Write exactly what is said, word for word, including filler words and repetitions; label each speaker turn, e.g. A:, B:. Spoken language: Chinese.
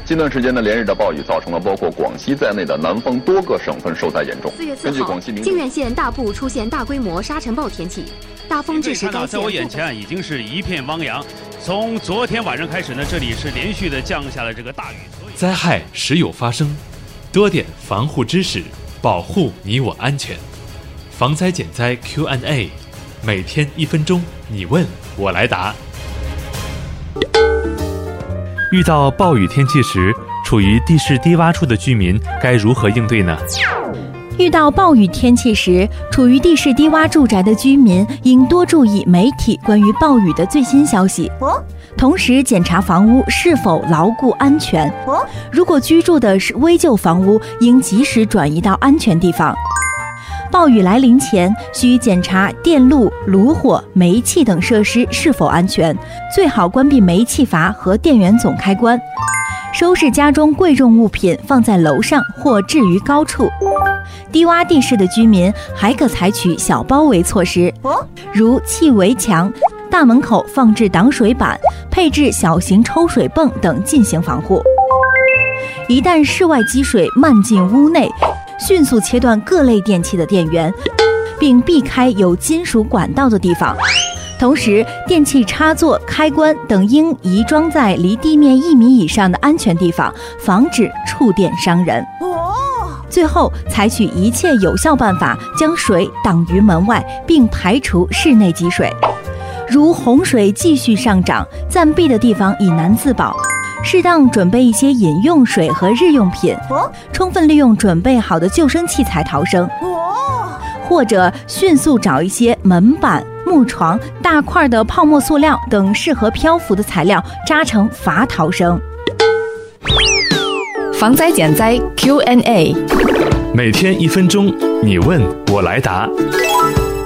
A: 近段时间的连日的暴雨造成了包括广西在内的南方多个省份受灾严重。
B: 四月四号，靖远县大部出现大规模沙尘暴天气，大风致使该县。
C: 在我眼前已经是一片汪洋。从昨天晚上开始呢，这里是连续的降下了这个大雨。
D: 灾害时有发生，多点防护知识，保护你我安全。防灾减灾 Q and A， 每天一分钟，你问我来答。遇到暴雨天气时，处于地势低洼处的居民该如何应对呢？
E: 遇到暴雨天气时，处于地势低洼住宅的居民应多注意媒体关于暴雨的最新消息，同时检查房屋是否牢固安全。如果居住的是危旧房屋，应及时转移到安全地方。暴雨来临前，需检查电路、炉火、煤气等设施是否安全，最好关闭煤气阀和电源总开关。收拾家中贵重物品放在楼上或置于高处。低洼地势的居民还可采取小包围措施，如砌围墙、大门口放置挡水板、配置小型抽水泵等进行防护。一旦室外积水漫进屋内，迅速切断各类电器的电源，并避开有金属管道的地方。同时，电器插座、开关等应移装在离地面一米以上的安全地方，防止触电伤人。最后，采取一切有效办法，将水挡于门外，并排除室内积水。如洪水继续上涨，暂避的地方以难自保。适当准备一些饮用水和日用品，充分利用准备好的救生器材逃生，或者迅速找一些门板、木床、大块的泡沫塑料等适合漂浮的材料扎成筏逃生。
F: 防灾减灾 Q and A，
D: 每天一分钟，你问我来答。